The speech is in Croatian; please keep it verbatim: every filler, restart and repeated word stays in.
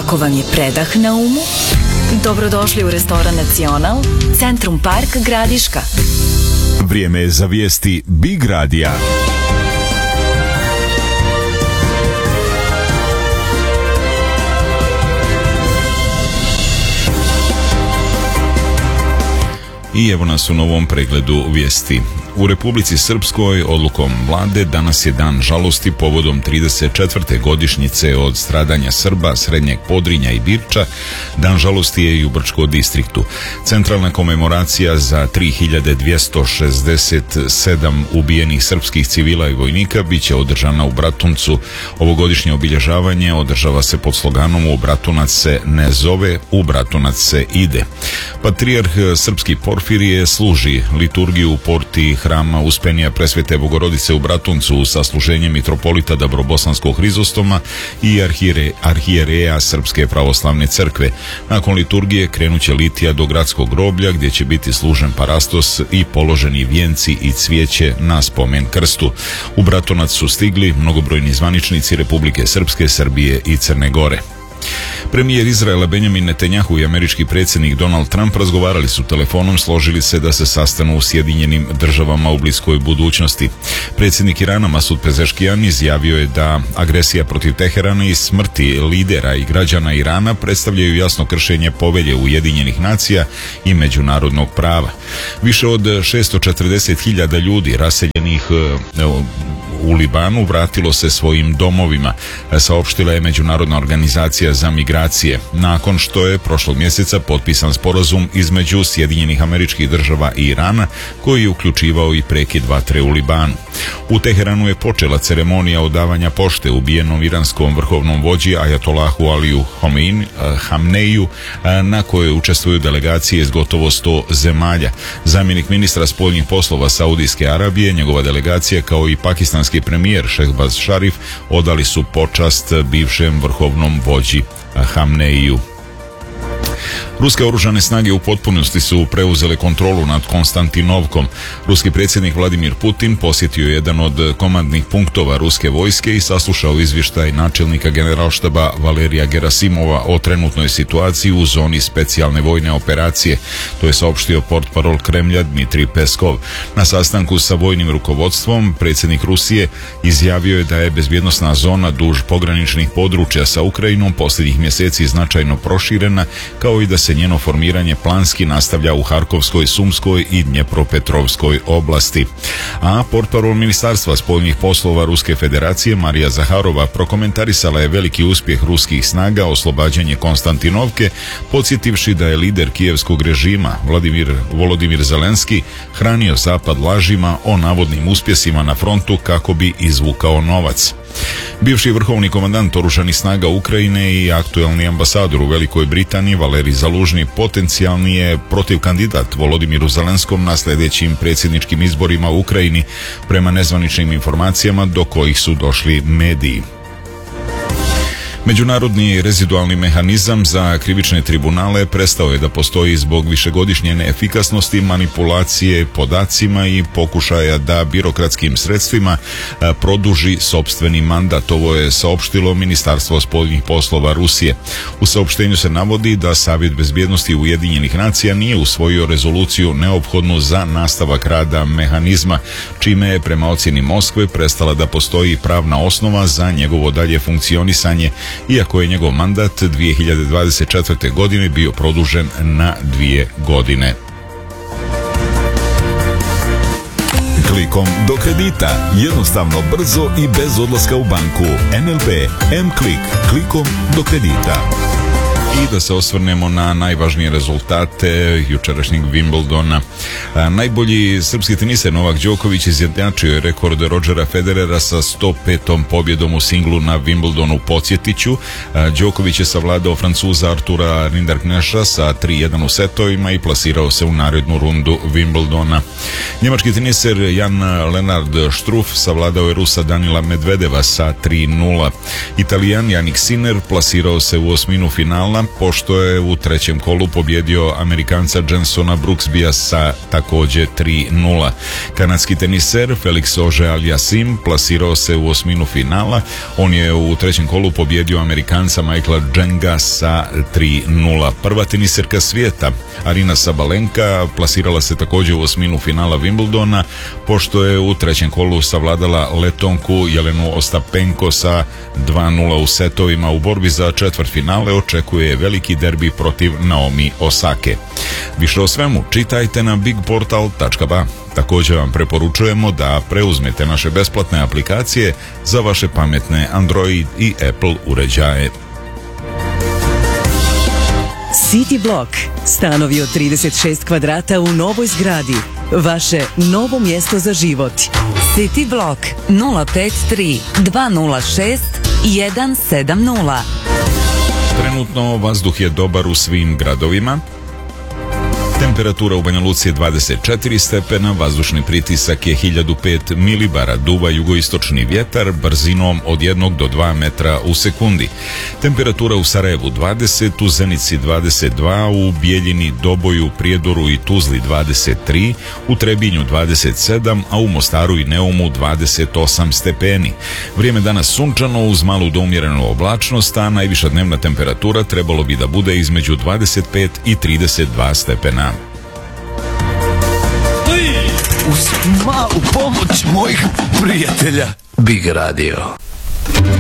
Ako vam je predah na umu, dobrodošli u restoran Nacional, Centrum Park Gradiška. Vrijeme je za vijesti Big Radija. I evo nas u novom pregledu vijesti. U Republici Srpskoj odlukom vlade danas je dan žalosti povodom trideset četvrte godišnjice od stradanja Srba, Srednjeg Podrinja i Birča. Dan žalosti je i u Brčko distriktu. Centralna komemoracija za tri hiljade dvjesto šezdeset sedam ubijenih srpskih civila i vojnika bit će održana u Bratuncu. Ovogodišnje obilježavanje održava se pod sloganom "U Bratunac se ne zove, u Bratunac se ide". Patrijarh srpski Porfirije služi liturgiju u porti hrama Uspenija Presvete Bogorodice u Bratuncu sa služenjem mitropolita Dabrobosanskog Hrizostoma i arhijere, arhijereja Srpske pravoslavne crkve. Nakon liturgije krenuće litija do gradskog groblja gdje će biti služen parastos i položeni vijenci i cvijeće na spomen krstu. U Bratunac su stigli mnogobrojni zvaničnici Republike Srpske, Srbije i Crne Gore. Premijer Izraela Benjamin Netanjahu i američki predsjednik Donald Trump razgovarali su telefonom, složili se da se sastanu u Sjedinjenim državama u bliskoj budućnosti. Predsjednik Irana Masud Pezeškijan izjavio je da agresija protiv Teherana i smrti lidera i građana Irana predstavljaju jasno kršenje povelje Ujedinjenih nacija i međunarodnog prava. Više od šesto četrdeset hiljada ljudi raseljenih u Libanu vratilo se svojim domovima, saopštila je Međunarodna organizacija za migracije, nakon što je prošlog mjeseca potpisan sporazum između Sjedinjenih Američkih Država i Irana, koji je uključivao i prekid vatre u Libanu. U Teheranu je počela ceremonija odavanja pošte ubijenom iranskom vrhovnom vođi Ajatolahu Aliju Hamneiju, na kojoj učestvuju delegacije iz gotovo sto zemalja. Zamjenik ministra spoljnih poslova Saudijske Arabije, njegova delegacija kao i pakistanski premijer Šehbaz Šarif odali su počast bivšem vrhovnom vođi Hamneiju. Ruske oružane snage u potpunosti su preuzele kontrolu nad Konstantinovkom. Ruski predsjednik Vladimir Putin posjetio je jedan od komandnih punktova ruske vojske i saslušao izvještaj načelnika generalštaba Valerija Gerasimova o trenutnoj situaciji u zoni specijalne vojne operacije. To je saopštio portparol Kremlja Dmitrij Peskov. Na sastanku sa vojnim rukovodstvom predsjednik Rusije izjavio je da je bezbjednosna zona duž pograničnih područja sa Ukrajinom posljednjih mjeseci značajno proširena, kao i da se njeno formiranje planski nastavlja u Harkovskoj, Sumskoj i Dnjepropetrovskoj oblasti. A portparol Ministarstva spoljnih poslova Ruske federacije Marija Zaharova prokomentarisala je veliki uspjeh ruskih snaga oslobađanje Konstantinovke, podsjetivši da je lider kijevskog režima Vladimir Volodimir Zelenski hranio zapad lažima o navodnim uspjesima na frontu kako bi izvukao novac. Bivši vrhovni komandant oružanih snaga Ukrajine i aktuelni ambasador u Velikoj Britaniji Valerij Zalužni potencijalni je protiv kandidat Volodimiru Zelenskom na sljedećim predsjedničkim izborima u Ukrajini, prema nezvaničnim informacijama do kojih su došli mediji. Međunarodni rezidualni mehanizam za krivične tribunale prestao je da postoji zbog višegodišnje neefikasnosti, manipulacije podacima i pokušaja da birokratskim sredstvima produži sopstveni mandat. Ovo je saopštilo Ministarstvo spoljnih poslova Rusije. U saopštenju se navodi da Savjet bezbjednosti Ujedinjenih nacija nije usvojio rezoluciju neophodnu za nastavak rada mehanizma, čime je prema ocjeni Moskve prestala da postoji pravna osnova za njegovo dalje funkcionisanje, iako je njegov mandat dvije hiljade dvadeset četvrte. godine bio produžen na dvije godine. Klikom do kredita. Jednostavno, brzo i bez odlaska u banku. N L B M-Klik. Klikom do kredita. I da se osvrnemo na najvažnije rezultate jučerašnjeg Wimbledona. A, najbolji srpski teniser Novak Đoković izjednačio je rekord Rodgera Federera sa sto petom pobjedom u singlu na Wimbledonu. Podsjetiću, a, Đoković je savladao Francuza Artura Rinderkneša sa tri jedan u setovima i plasirao se u narednu rundu Wimbledona. Njemački teniser Jan Lennard Struff savladao je Rusa Danila Medvedeva sa tri nula. Italijan Jannik Sinner plasirao se u osminu finala pošto je u trećem kolu pobjedio Amerikanca Jensona Brooksbya sa također tri nula. Kanadski teniser Felix Auger-Aliassime plasirao se u osminu finala. On je u trećem kolu pobjedio Amerikanca Michaela Jenga sa tri nula. Prva teniserka svijeta Arina Sabalenka plasirala se također u osminu finala Wimbledona, pošto je u trećem kolu savladala Letonku Jelenu Ostapenko sa dva nula u setovima. U borbi za četvrtfinale očekuje veliki derbi protiv Naomi Osake. Više o svemu čitajte na big portal tačka ba. Također vam preporučujemo da preuzmete naše besplatne aplikacije za vaše pametne Android i Apple uređaje. City Block. Stanovi od trideset šest kvadrata u novoj zgradi. Vaše novo mjesto za život. City Block nula pet tri dva nula šest jedan sedam nula. Trenutno vazduh je dobar u svim gradovima. Temperatura u Banja Luci je dvadeset četiri stepena, vazdušni pritisak je hiljadu pet milibara, duva jugoistočni vjetar brzinom od jednog do dva metra u sekundi. Temperatura u Sarajevu dvadeset, u Zenici dvadeset dva, u Bijeljini, Doboju, Prijedoru i Tuzli dvadeset tri, u Trebinju dvadeset sedam, a u Mostaru i Neumu dvadeset osam stepeni. Vrijeme danas sunčano uz malu do umjerenu oblačnost, a najviša dnevna temperatura trebalo bi da bude između dvadeset pet i trideset dva stepena. Uz malu pomoć mojih prijatelja Big Radio.